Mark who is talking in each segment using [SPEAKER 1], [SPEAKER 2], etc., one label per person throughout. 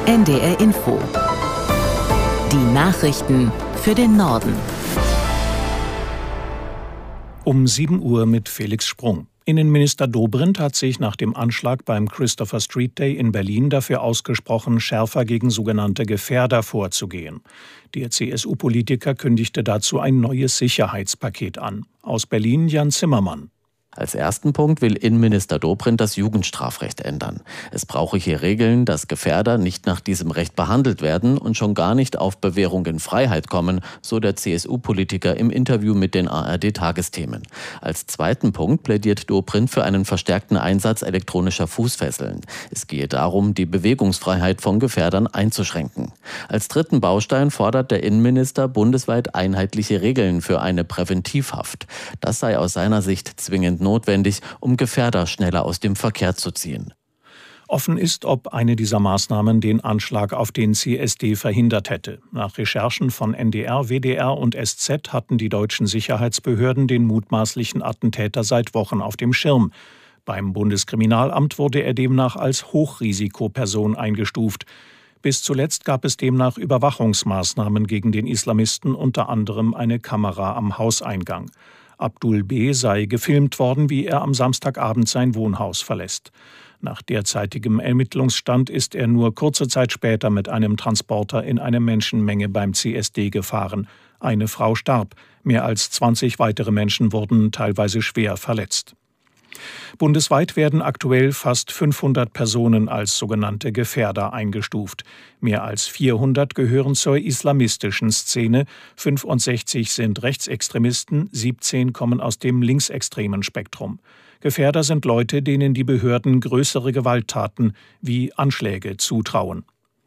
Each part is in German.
[SPEAKER 1] NDR Info. Die Nachrichten für den Norden.
[SPEAKER 2] Um 7 Uhr mit Felix Sprung. Innenminister Dobrindt hat sich nach dem Anschlag beim Christopher Street Day in Berlin dafür ausgesprochen, schärfer gegen sogenannte Gefährder vorzugehen. Der CSU-Politiker kündigte dazu ein neues Sicherheitspaket an. Aus Berlin Jan Zimmermann.
[SPEAKER 3] Als ersten Punkt will Innenminister Dobrindt das Jugendstrafrecht ändern. Es brauche hier Regeln, dass Gefährder nicht nach diesem Recht behandelt werden und schon gar nicht auf Bewährung in Freiheit kommen, so der CSU-Politiker im Interview mit den ARD-Tagesthemen. Als zweiten Punkt plädiert Dobrindt für einen verstärkten Einsatz elektronischer Fußfesseln. Es gehe darum, die Bewegungsfreiheit von Gefährdern einzuschränken. Als dritten Baustein fordert der Innenminister bundesweit einheitliche Regeln für eine Präventivhaft. Das sei aus seiner Sicht zwingend notwendig, um Gefährder schneller aus dem Verkehr zu ziehen.
[SPEAKER 2] Offen ist, ob eine dieser Maßnahmen den Anschlag auf den CSD verhindert hätte. Nach Recherchen von NDR, WDR und SZ hatten die deutschen Sicherheitsbehörden den mutmaßlichen Attentäter seit Wochen auf dem Schirm. Beim Bundeskriminalamt wurde er demnach als Hochrisikoperson eingestuft. Bis zuletzt gab es demnach Überwachungsmaßnahmen gegen den Islamisten, unter anderem eine Kamera am Hauseingang. Abdul B. sei gefilmt worden, wie er am Samstagabend sein Wohnhaus verlässt. Nach derzeitigem Ermittlungsstand ist er nur kurze Zeit später mit einem Transporter in eine Menschenmenge beim CSD gefahren. Eine Frau starb. Mehr als 20 weitere Menschen wurden teilweise schwer verletzt. Bundesweit werden aktuell fast 500 Personen als sogenannte Gefährder eingestuft. Mehr als 400 gehören zur islamistischen Szene, 65 sind Rechtsextremisten, 17 kommen aus dem linksextremen Spektrum. Gefährder sind Leute, denen die Behörden größere Gewalttaten wie Anschläge zutrauen.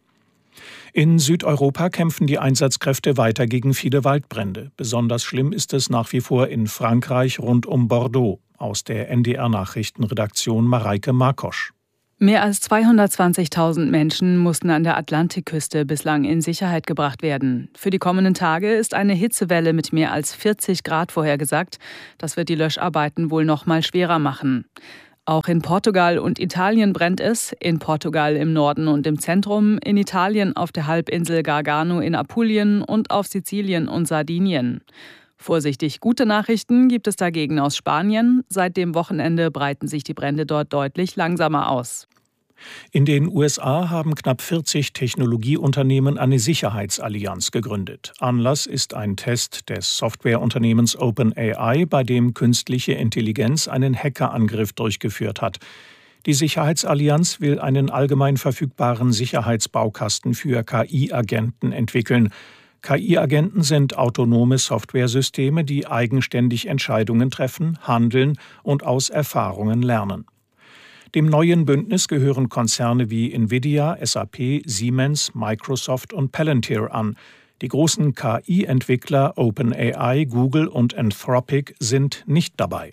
[SPEAKER 2] In Südeuropa kämpfen die Einsatzkräfte weiter gegen viele Waldbrände. Besonders schlimm ist es nach wie vor in Frankreich rund um Bordeaux. Aus der NDR-Nachrichtenredaktion Mareike Markosch.
[SPEAKER 4] Mehr als 220.000 Menschen mussten an der Atlantikküste bislang in Sicherheit gebracht werden. Für die kommenden Tage ist eine Hitzewelle mit mehr als 40 Grad vorhergesagt. Das wird die Löscharbeiten wohl noch mal schwerer machen. Auch in Portugal und Italien brennt es. In Portugal im Norden und im Zentrum, in Italien auf der Halbinsel Gargano in Apulien und auf Sizilien und Sardinien. Vorsichtig gute Nachrichten gibt es dagegen aus Spanien. Seit dem Wochenende breiten sich die Brände dort deutlich langsamer aus.
[SPEAKER 2] In den USA haben knapp 40 Technologieunternehmen eine Sicherheitsallianz gegründet. Anlass ist ein Test des Softwareunternehmens OpenAI, bei dem künstliche Intelligenz einen Hackerangriff durchgeführt hat. Die Sicherheitsallianz will einen allgemein verfügbaren Sicherheitsbaukasten für KI-Agenten entwickeln. KI-Agenten sind autonome Softwaresysteme, die eigenständig Entscheidungen treffen, handeln und aus Erfahrungen lernen. Dem neuen Bündnis gehören Konzerne wie Nvidia, SAP, Siemens, Microsoft und Palantir an. Die großen KI-Entwickler OpenAI, Google und Anthropic sind nicht dabei.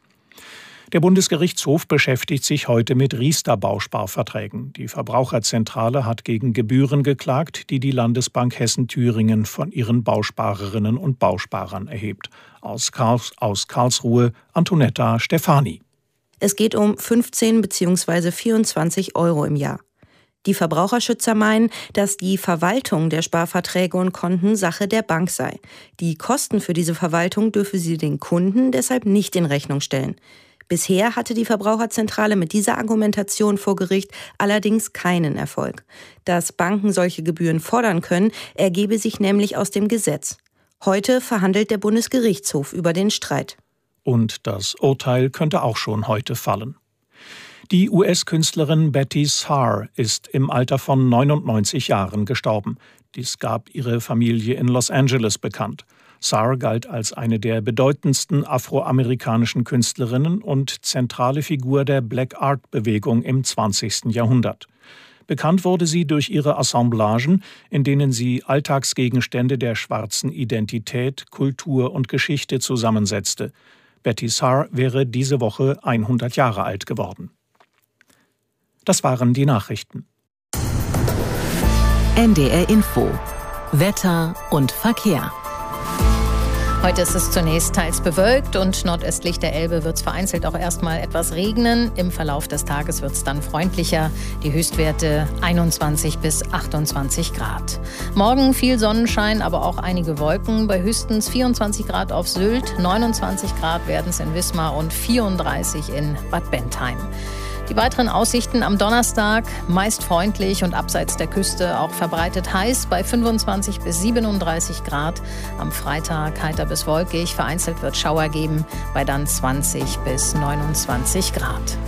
[SPEAKER 2] Der Bundesgerichtshof beschäftigt sich heute mit Riester-Bausparverträgen. Die Verbraucherzentrale hat gegen Gebühren geklagt, die die Landesbank Hessen-Thüringen von ihren Bausparerinnen und Bausparern erhebt. Aus Karlsruhe Antonetta Stefani.
[SPEAKER 5] Es geht um 15 bzw. 24 € im Jahr. Die Verbraucherschützer meinen, dass die Verwaltung der Sparverträge und Konten Sache der Bank sei. Die Kosten für diese Verwaltung dürfe sie den Kunden deshalb nicht in Rechnung stellen. Bisher hatte die Verbraucherzentrale mit dieser Argumentation vor Gericht allerdings keinen Erfolg. Dass Banken solche Gebühren fordern können, ergebe sich nämlich aus dem Gesetz. Heute verhandelt der Bundesgerichtshof über den Streit.
[SPEAKER 2] Und das Urteil könnte auch schon heute fallen. Die US-Künstlerin Betty Saar ist im Alter von 99 Jahren gestorben. Dies gab ihre Familie in Los Angeles bekannt. Saar galt als eine der bedeutendsten afroamerikanischen Künstlerinnen und zentrale Figur der Black-Art-Bewegung im 20. Jahrhundert. Bekannt wurde sie durch ihre Assemblagen, in denen sie Alltagsgegenstände der schwarzen Identität, Kultur und Geschichte zusammensetzte. Betty Saar wäre diese Woche 100 Jahre alt geworden. Das waren die Nachrichten.
[SPEAKER 1] NDR Info. Wetter und Verkehr.
[SPEAKER 6] Heute ist es zunächst teils bewölkt und nordöstlich der Elbe wird es vereinzelt auch erstmal etwas regnen. Im Verlauf des Tages wird es dann freundlicher. Die Höchstwerte 21 bis 28 Grad. Morgen viel Sonnenschein, aber auch einige Wolken. Bei höchstens 24 Grad auf Sylt, 29 Grad werden es in Wismar und 34 in Bad Bentheim. Die weiteren Aussichten am Donnerstag, meist freundlich und abseits der Küste auch verbreitet heiß bei 25 bis 37 Grad. Am Freitag heiter bis wolkig, vereinzelt wird Schauer geben bei dann 20 bis 29 Grad.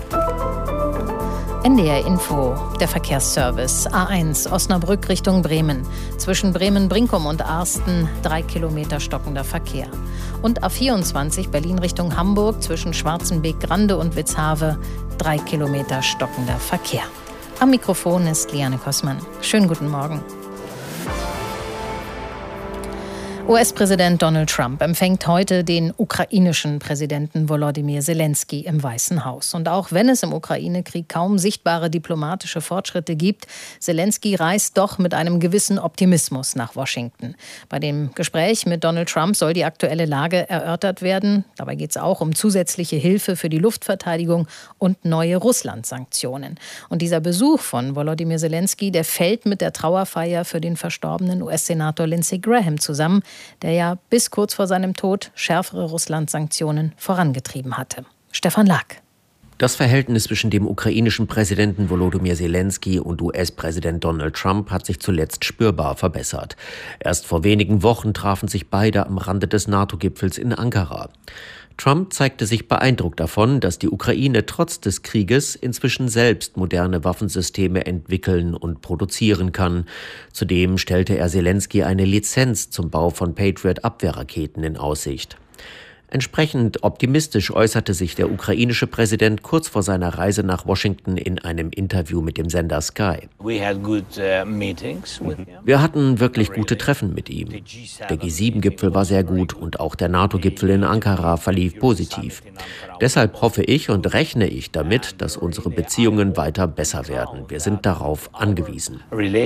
[SPEAKER 6] NDR Info, der Verkehrsservice. A1 Osnabrück Richtung Bremen. Zwischen Bremen-Brinkum und Arsten 3 Kilometer stockender Verkehr. Und A24 Berlin Richtung Hamburg zwischen Schwarzenbeek-Grande und Witzhave 3 Kilometer stockender Verkehr. Am Mikrofon ist Liane Kossmann. Schönen guten Morgen. US-Präsident Donald Trump empfängt heute den ukrainischen Präsidenten Volodymyr Zelensky im Weißen Haus. Und auch wenn es im Ukraine-Krieg kaum sichtbare diplomatische Fortschritte gibt, Zelensky reist doch mit einem gewissen Optimismus nach Washington. Bei dem Gespräch mit Donald Trump soll die aktuelle Lage erörtert werden. Dabei geht es auch um zusätzliche Hilfe für die Luftverteidigung und neue Russland-Sanktionen. Und dieser Besuch von Volodymyr Zelensky, der fällt mit der Trauerfeier für den verstorbenen US-Senator Lindsey Graham zusammen, der ja bis kurz vor seinem Tod schärfere Russland-Sanktionen vorangetrieben hatte. Stefan Lack.
[SPEAKER 7] Das Verhältnis zwischen dem ukrainischen Präsidenten Volodymyr Zelensky und US-Präsident Donald Trump hat sich zuletzt spürbar verbessert. Erst vor wenigen Wochen trafen sich beide am Rande des NATO-Gipfels in Ankara. Trump zeigte sich beeindruckt davon, dass die Ukraine trotz des Krieges inzwischen selbst moderne Waffensysteme entwickeln und produzieren kann. Zudem stellte er Zelensky eine Lizenz zum Bau von Patriot-Abwehrraketen in Aussicht. Entsprechend optimistisch äußerte sich der ukrainische Präsident kurz vor seiner Reise nach Washington in einem Interview mit dem Sender Sky. Wir hatten wirklich gute Treffen mit ihm. Der G7-Gipfel war sehr gut und auch der NATO-Gipfel in Ankara verlief positiv. Deshalb hoffe ich und rechne ich damit, dass unsere Beziehungen weiter besser werden. Wir sind darauf angewiesen.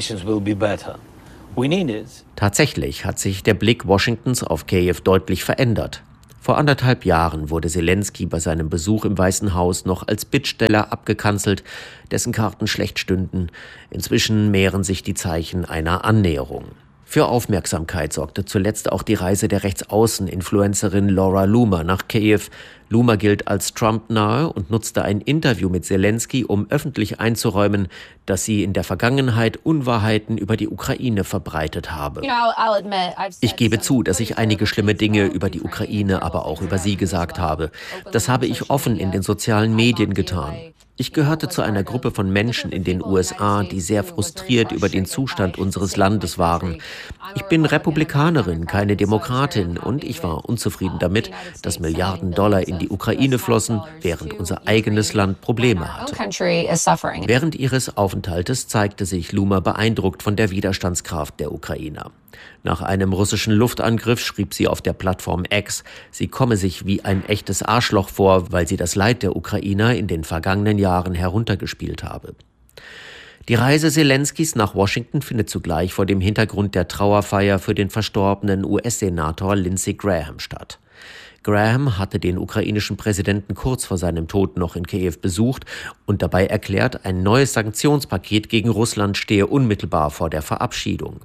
[SPEAKER 7] Tatsächlich hat sich der Blick Washingtons auf Kiew deutlich verändert. Vor 1,5 Jahren wurde Zelensky bei seinem Besuch im Weißen Haus noch als Bittsteller abgekanzelt, dessen Karten schlecht stünden. Inzwischen mehren sich die Zeichen einer Annäherung. Für Aufmerksamkeit sorgte zuletzt auch die Reise der Rechtsaußen-Influencerin Laura Loomer nach Kiew. Loomer gilt als Trump-nahe und nutzte ein Interview mit Zelensky, um öffentlich einzuräumen, dass sie in der Vergangenheit Unwahrheiten über die Ukraine verbreitet habe. Ich gebe zu, dass ich einige schlimme Dinge über die Ukraine, aber auch über sie gesagt habe. Das habe ich offen in den sozialen Medien getan. Ich gehörte zu einer Gruppe von Menschen in den USA, die sehr frustriert über den Zustand unseres Landes waren. Ich bin Republikanerin, keine Demokratin, und ich war unzufrieden damit, dass Milliarden Dollar in die Ukraine flossen, während unser eigenes Land Probleme hatte. Während ihres Aufenthaltes zeigte sich Loomer beeindruckt von der Widerstandskraft der Ukrainer. Nach einem russischen Luftangriff schrieb sie auf der Plattform X, sie komme sich wie ein echtes Arschloch vor, weil sie das Leid der Ukrainer in den vergangenen Jahren heruntergespielt habe. Die Reise Zelenskys nach Washington findet zugleich vor dem Hintergrund der Trauerfeier für den verstorbenen US-Senator Lindsey Graham statt. Graham hatte den ukrainischen Präsidenten kurz vor seinem Tod noch in Kiew besucht und dabei erklärt, ein neues Sanktionspaket gegen Russland stehe unmittelbar vor der Verabschiedung.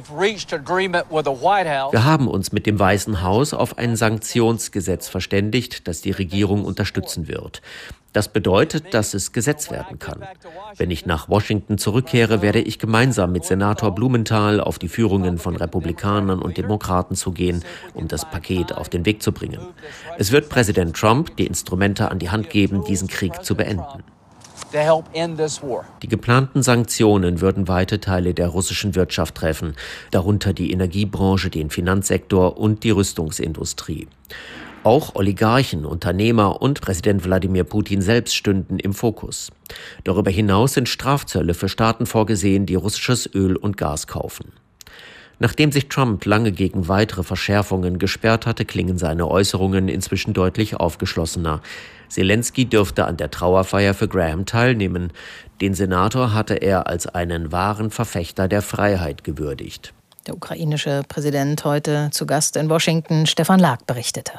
[SPEAKER 7] Wir haben uns mit dem Weißen Haus auf ein Sanktionsgesetz verständigt, das die Regierung unterstützen wird. Das bedeutet, dass es Gesetz werden kann. Wenn ich nach Washington zurückkehre, werde ich gemeinsam mit Senator Blumenthal auf die Führungen von Republikanern und Demokraten zugehen, um das Paket auf den Weg zu bringen. Es wird Präsident Trump die Instrumente an die Hand geben, diesen Krieg zu beenden. Die geplanten Sanktionen würden weite Teile der russischen Wirtschaft treffen, darunter die Energiebranche, den Finanzsektor und die Rüstungsindustrie. Auch Oligarchen, Unternehmer und Präsident Wladimir Putin selbst stünden im Fokus. Darüber hinaus sind Strafzölle für Staaten vorgesehen, die russisches Öl und Gas kaufen. Nachdem sich Trump lange gegen weitere Verschärfungen gesperrt hatte, klingen seine Äußerungen inzwischen deutlich aufgeschlossener. Zelensky dürfte an der Trauerfeier für Graham teilnehmen. Den Senator hatte er als einen wahren Verfechter der Freiheit gewürdigt.
[SPEAKER 6] Der ukrainische Präsident heute zu Gast in Washington. Stefan Lag berichtete.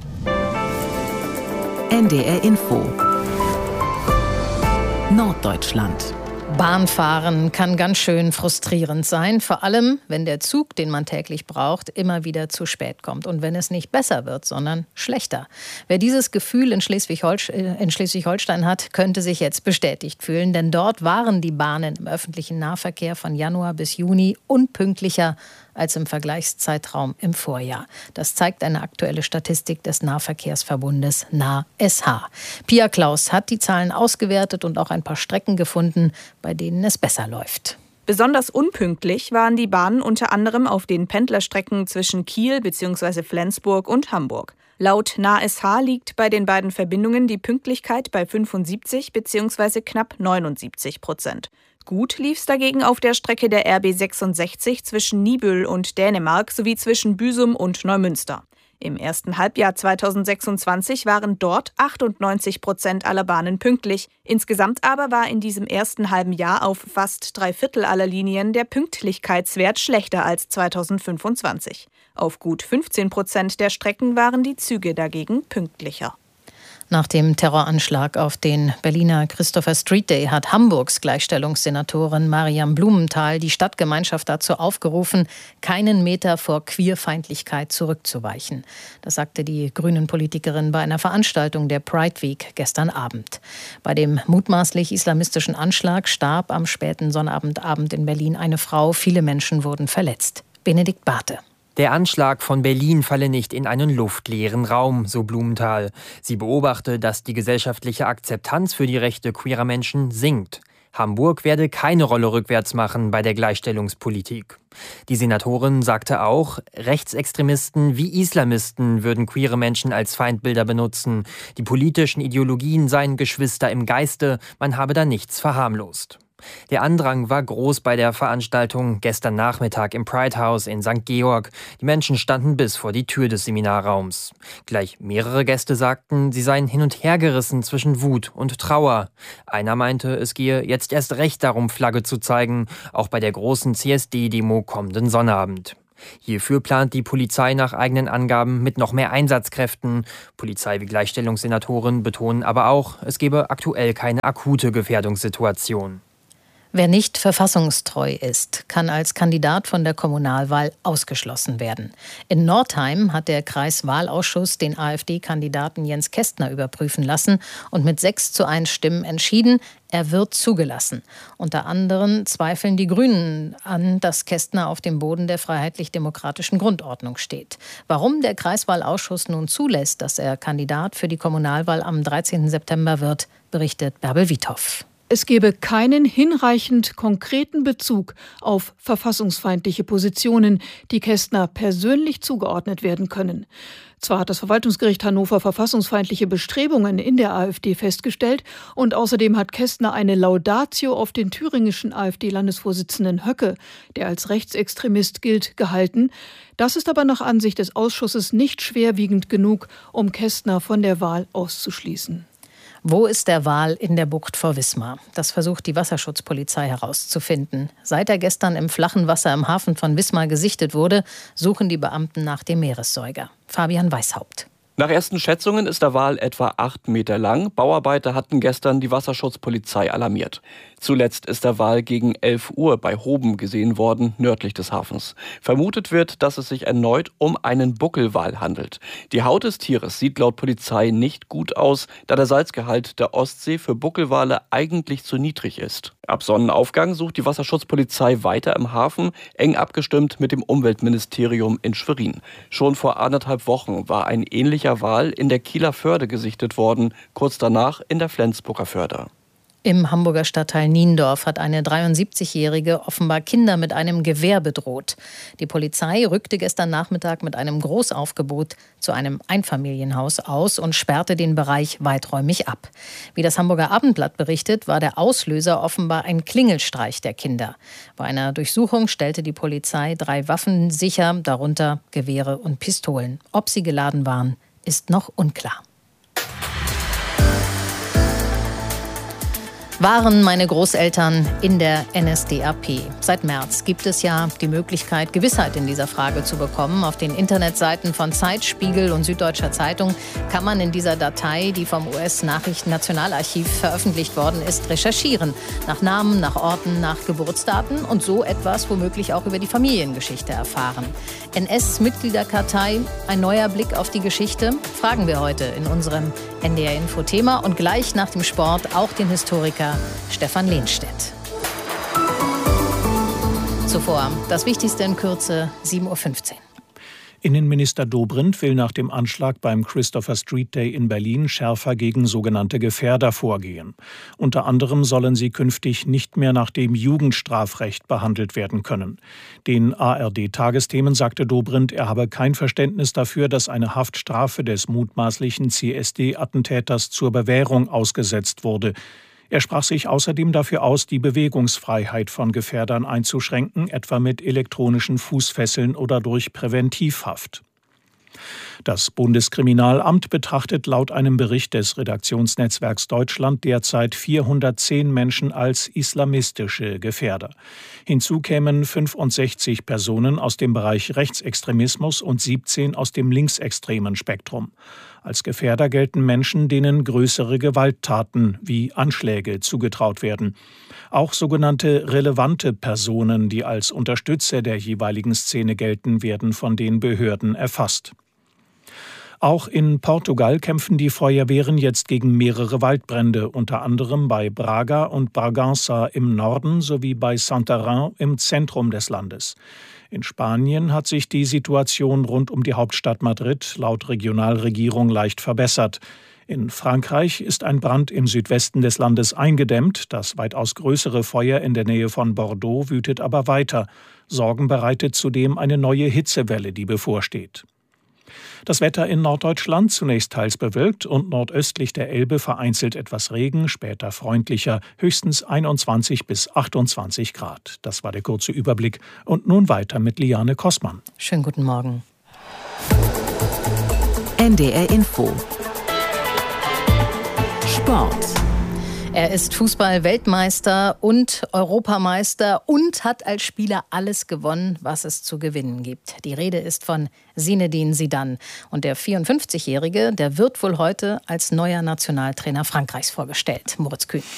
[SPEAKER 1] NDR Info. Norddeutschland.
[SPEAKER 6] Bahnfahren kann ganz schön frustrierend sein, vor allem wenn der Zug, den man täglich braucht, immer wieder zu spät kommt und wenn es nicht besser wird, sondern schlechter. Wer dieses Gefühl in Schleswig-Holstein hat, könnte sich jetzt bestätigt fühlen, denn dort waren die Bahnen im öffentlichen Nahverkehr von Januar bis Juni unpünktlicher als im Vergleichszeitraum im Vorjahr. Das zeigt eine aktuelle Statistik des Nahverkehrsverbundes NAH-SH. Pia Klaus hat die Zahlen ausgewertet und auch ein paar Strecken gefunden, bei denen es besser läuft.
[SPEAKER 8] Besonders unpünktlich waren die Bahnen unter anderem auf den Pendlerstrecken zwischen Kiel bzw. Flensburg und Hamburg. Laut NAH-SH liegt bei den beiden Verbindungen die Pünktlichkeit bei 75 bzw. knapp 79%. Gut lief es dagegen auf der Strecke der RB 66 zwischen Niebüll und Dänemark sowie zwischen Büsum und Neumünster. Im ersten Halbjahr 2026 waren dort 98% aller Bahnen pünktlich. Insgesamt aber war in diesem ersten halben Jahr auf fast 3/4 aller Linien der Pünktlichkeitswert schlechter als 2025. Auf gut 15% der Strecken waren die Züge dagegen pünktlicher.
[SPEAKER 6] Nach dem Terroranschlag auf den Berliner Christopher Street Day hat Hamburgs Gleichstellungssenatorin Mariam Blumenthal die Stadtgemeinschaft dazu aufgerufen, keinen Meter vor Queerfeindlichkeit zurückzuweichen. Das sagte die Grünen-Politikerin bei einer Veranstaltung der Pride Week gestern Abend. Bei dem mutmaßlich islamistischen Anschlag starb am späten Sonnabendabend in Berlin eine Frau. Viele Menschen wurden verletzt. Benedikt Barthe.
[SPEAKER 9] Der Anschlag von Berlin falle nicht in einen luftleeren Raum, so Blumenthal. Sie beobachte, dass die gesellschaftliche Akzeptanz für die Rechte queerer Menschen sinkt. Hamburg werde keine Rolle rückwärts machen bei der Gleichstellungspolitik. Die Senatorin sagte auch, Rechtsextremisten wie Islamisten würden queere Menschen als Feindbilder benutzen. Die politischen Ideologien seien Geschwister im Geiste, man habe da nichts verharmlost. Der Andrang war groß bei der Veranstaltung gestern Nachmittag im Pride House in St. Georg. Die Menschen standen bis vor die Tür des Seminarraums. Gleich mehrere Gäste sagten, sie seien hin und her gerissen zwischen Wut und Trauer. Einer meinte, es gehe jetzt erst recht darum, Flagge zu zeigen, auch bei der großen CSD-Demo kommenden Sonnabend. Hierfür plant die Polizei nach eigenen Angaben mit noch mehr Einsatzkräften. Polizei wie Gleichstellungssenatoren betonen aber auch, es gebe aktuell keine akute Gefährdungssituation.
[SPEAKER 6] Wer nicht verfassungstreu ist, kann als Kandidat von der Kommunalwahl ausgeschlossen werden. In Nordheim hat der Kreiswahlausschuss den AfD-Kandidaten Jens Kästner überprüfen lassen und mit 6:1 Stimmen entschieden, er wird zugelassen. Unter anderem zweifeln die Grünen an, dass Kästner auf dem Boden der freiheitlich-demokratischen Grundordnung steht. Warum der Kreiswahlausschuss nun zulässt, dass er Kandidat für die Kommunalwahl am 13. September wird, berichtet Bärbel Wiethoff.
[SPEAKER 10] Es gebe keinen hinreichend konkreten Bezug auf verfassungsfeindliche Positionen, die Kästner persönlich zugeordnet werden können. Zwar hat das Verwaltungsgericht Hannover verfassungsfeindliche Bestrebungen in der AfD festgestellt und außerdem hat Kästner eine Laudatio auf den thüringischen AfD-Landesvorsitzenden Höcke, der als rechtsextremist gilt, gehalten. Das ist aber nach Ansicht des Ausschusses nicht schwerwiegend genug, um Kästner von der Wahl auszuschließen.
[SPEAKER 6] Wo ist der Wal in der Bucht vor Wismar? Das versucht die Wasserschutzpolizei herauszufinden. Seit er gestern im flachen Wasser im Hafen von Wismar gesichtet wurde, suchen die Beamten nach dem Meeressäuger. Fabian Weishaupt.
[SPEAKER 11] Nach ersten Schätzungen ist der Wal etwa 8 Meter lang. Bauarbeiter hatten gestern die Wasserschutzpolizei alarmiert. Zuletzt ist der Wal gegen 11 Uhr bei Hoben gesehen worden, nördlich des Hafens. Vermutet wird, dass es sich erneut um einen Buckelwal handelt. Die Haut des Tieres sieht laut Polizei nicht gut aus, da der Salzgehalt der Ostsee für Buckelwale eigentlich zu niedrig ist. Ab Sonnenaufgang sucht die Wasserschutzpolizei weiter im Hafen, eng abgestimmt mit dem Umweltministerium in Schwerin. Schon vor 1,5 Wochen war ein ähnlicher Wal in der Kieler Förde gesichtet worden, kurz danach in der Flensburger Förde.
[SPEAKER 6] Im Hamburger Stadtteil Niendorf hat eine 73-Jährige offenbar Kinder mit einem Gewehr bedroht. Die Polizei rückte gestern Nachmittag mit einem Großaufgebot zu einem Einfamilienhaus aus und sperrte den Bereich weiträumig ab. Wie das Hamburger Abendblatt berichtet, war der Auslöser offenbar ein Klingelstreich der Kinder. Bei einer Durchsuchung stellte die Polizei 3 Waffen sicher, darunter Gewehre und Pistolen. Ob sie geladen waren, ist noch unklar. Waren meine Großeltern in der NSDAP? Seit März gibt es ja die Möglichkeit, Gewissheit in dieser Frage zu bekommen. Auf den Internetseiten von Zeit, Spiegel und Süddeutscher Zeitung kann man in dieser Datei, die vom US-Nachrichten-Nationalarchiv veröffentlicht worden ist, recherchieren. Nach Namen, nach Orten, nach Geburtsdaten und so etwas womöglich auch über die Familiengeschichte erfahren. NS-Mitgliederkartei, ein neuer Blick auf die Geschichte? Fragen wir heute in unserem NDR-Info-Thema und gleich nach dem Sport auch den Historiker Stefan Lehnstedt. Zuvor das Wichtigste in Kürze, 7.15 Uhr.
[SPEAKER 2] Innenminister Dobrindt will nach dem Anschlag beim Christopher Street Day in Berlin schärfer gegen sogenannte Gefährder vorgehen. Unter anderem sollen sie künftig nicht mehr nach dem Jugendstrafrecht behandelt werden können. Den ARD-Tagesthemen sagte Dobrindt, er habe kein Verständnis dafür, dass eine Haftstrafe des mutmaßlichen CSD-Attentäters zur Bewährung ausgesetzt wurde. Er sprach sich außerdem dafür aus, die Bewegungsfreiheit von Gefährdern einzuschränken, etwa mit elektronischen Fußfesseln oder durch Präventivhaft. Das Bundeskriminalamt betrachtet laut einem Bericht des Redaktionsnetzwerks Deutschland derzeit 410 Menschen als islamistische Gefährder. Hinzu kämen 65 Personen aus dem Bereich Rechtsextremismus und 17 aus dem linksextremen Spektrum. Als Gefährder gelten Menschen, denen größere Gewalttaten wie Anschläge zugetraut werden. Auch sogenannte relevante Personen, die als Unterstützer der jeweiligen Szene gelten, werden von den Behörden erfasst. Auch in Portugal kämpfen die Feuerwehren jetzt gegen mehrere Waldbrände, unter anderem bei Braga und Bragança im Norden sowie bei Santarém im Zentrum des Landes. In Spanien hat sich die Situation rund um die Hauptstadt Madrid laut Regionalregierung leicht verbessert. In Frankreich ist ein Brand im Südwesten des Landes eingedämmt. Das weitaus größere Feuer in der Nähe von Bordeaux wütet aber weiter. Sorgen bereitet zudem eine neue Hitzewelle, die bevorsteht. Das Wetter in Norddeutschland zunächst teils bewölkt und nordöstlich der Elbe vereinzelt etwas Regen, später freundlicher, höchstens 21 bis 28 Grad. Das war der kurze Überblick. Und nun weiter mit Liane Kossmann.
[SPEAKER 6] Schönen guten Morgen.
[SPEAKER 1] NDR Info. Sport.
[SPEAKER 6] Er ist Fußball-Weltmeister und Europameister und hat als Spieler alles gewonnen, was es zu gewinnen gibt. Die Rede ist von Zinedine Zidane. Und der 54-Jährige, der wird wohl heute als neuer Nationaltrainer Frankreichs vorgestellt. Moritz Kühn.